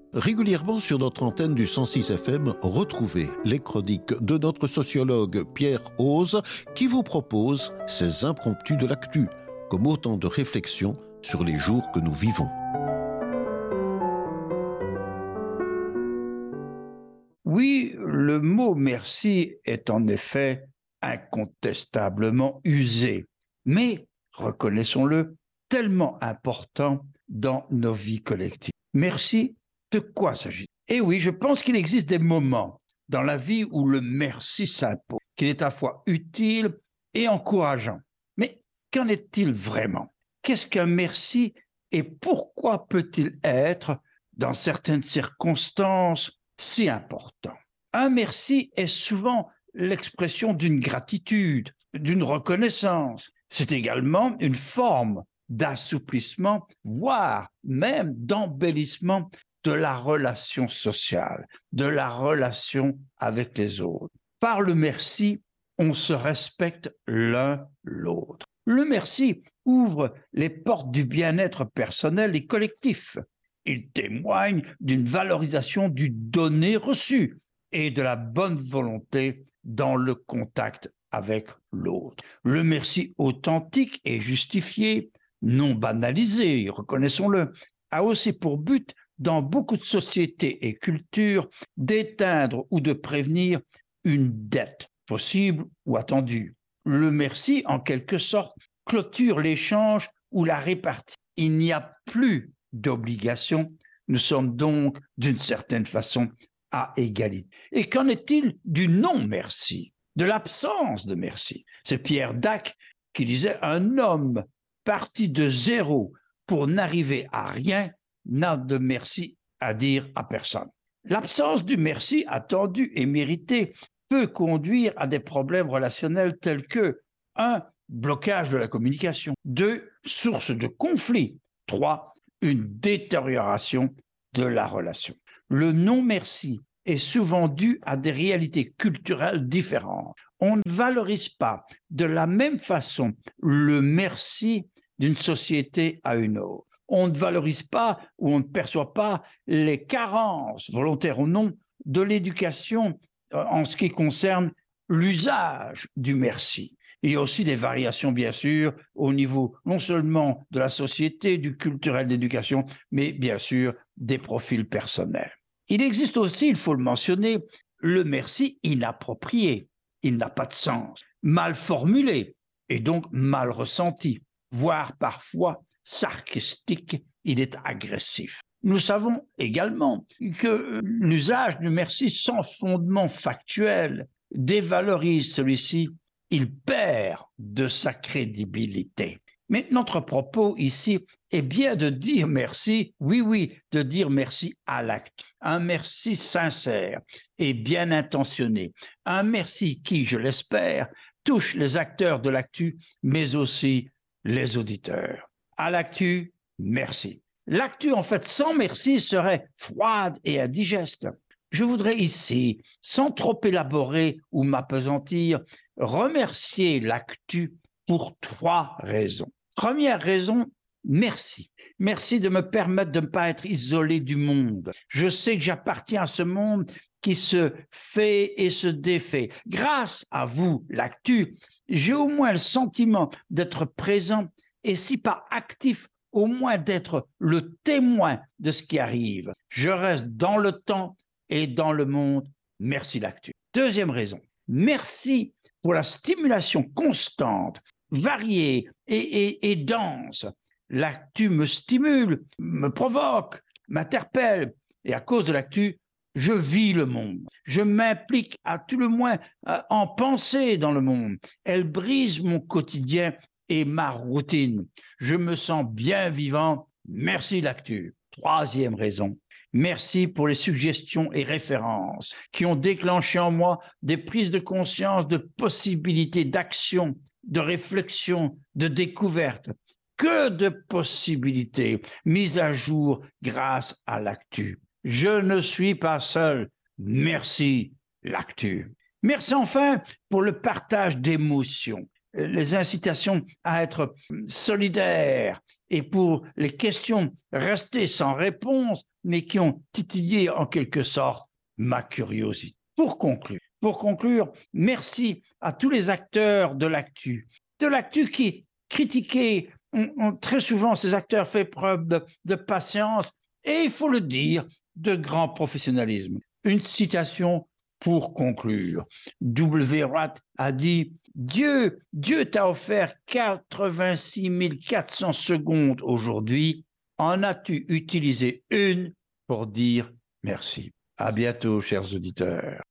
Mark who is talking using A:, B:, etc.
A: Régulièrement sur notre antenne du 106 FM, retrouvez les chroniques de notre sociologue Pierre Ose qui vous propose ses impromptus de l'actu, comme autant de réflexions sur les jours que nous vivons.
B: Oui, le mot merci est en effet incontestablement usé, mais, reconnaissons-le, tellement important dans nos vies collectives. Merci, de quoi s'agit-il? Eh oui, je pense qu'il existe des moments dans la vie où le merci s'impose, qu'il est à la fois utile et encourageant. Mais qu'en est-il vraiment? Qu'est-ce qu'un merci et pourquoi peut-il être, dans certaines circonstances, si important? Un merci est souvent l'expression d'une gratitude, d'une reconnaissance. C'est également une forme d'assouplissement, voire même d'embellissement de la relation sociale, de la relation avec les autres. Par le merci, on se respecte l'un l'autre. Le merci ouvre les portes du bien-être personnel et collectif. Il témoigne d'une valorisation du donné reçu et de la bonne volonté dans le contact avec l'autre. Le merci authentique et justifié, non banalisé, reconnaissons-le, a aussi pour but, dans beaucoup de sociétés et cultures, d'éteindre ou de prévenir une dette, possible ou attendue. Le merci, en quelque sorte, clôture l'échange ou la répartie. Il n'y a plus d'obligation. Nous sommes donc, d'une certaine façon, à égalité. Et qu'en est-il du non-merci, de l'absence de merci? C'est Pierre Dac qui disait « Un homme parti de zéro pour n'arriver à rien n'a de merci à dire à personne ». L'absence du merci attendu et mérité peut conduire à des problèmes relationnels tels que 1. Blocage de la communication, 2. Source de conflit, 3. Une détérioration de la relation. Le non-merci est souvent dû à des réalités culturelles différentes. On ne valorise pas de la même façon le merci d'une société à une autre. On ne valorise pas ou on ne perçoit pas les carences, volontaires ou non, de l'éducation en ce qui concerne l'usage du merci. Il y a aussi des variations, bien sûr, au niveau non seulement de la société, du culturel d'éducation, mais bien sûr des profils personnels. Il existe aussi, il faut le mentionner, le merci inapproprié. Il n'a pas de sens, mal formulé et donc mal ressenti, voire parfois sarcastique, il est agressif. Nous savons également que l'usage du merci sans fondement factuel dévalorise celui-ci, il perd de sa crédibilité. Mais notre propos ici est bien de dire merci, oui, de dire merci à l'acte. Un merci sincère et bien intentionné. Un merci qui, je l'espère, touche les acteurs de l'actu, mais aussi les auditeurs. À l'actu, merci. L'actu, en fait, sans merci, serait froide et indigeste. Je voudrais ici, sans trop élaborer ou m'appesantir, remercier l'actu pour 3 raisons. Première raison, merci. Merci de me permettre de ne pas être isolé du monde. Je sais que j'appartiens à ce monde qui se fait et se défait. Grâce à vous, l'actu, j'ai au moins le sentiment d'être présent et si pas actif, au moins d'être le témoin de ce qui arrive. Je reste dans le temps et dans le monde. Merci l'actu. Deuxième raison, merci pour la stimulation constante, variée et dense. L'actu me stimule, me provoque, m'interpelle et à cause de l'actu, je vis le monde. Je m'implique à tout le moins en pensée dans le monde. Elle brise mon quotidien et ma routine. Je me sens bien vivant. Merci l'actu. Troisième raison. Merci pour les suggestions et références qui ont déclenché en moi des prises de conscience, de possibilités d'action, de réflexion, de découverte. Que de possibilités mises à jour grâce à l'actu. Je ne suis pas seul. Merci l'actu. Merci enfin pour le partage d'émotions. les incitations à être solidaires et pour les questions restées sans réponse, mais qui ont titillé en quelque sorte ma curiosité. Pour conclure, merci à tous les acteurs de l'actu qui critiqués ont très souvent ces acteurs fait preuve de patience et il faut le dire, de grand professionnalisme. Une citation pour conclure. W. Watt a dit Dieu t'a offert 86 400 secondes aujourd'hui. En as-tu utilisé une pour dire merci? À bientôt, chers auditeurs.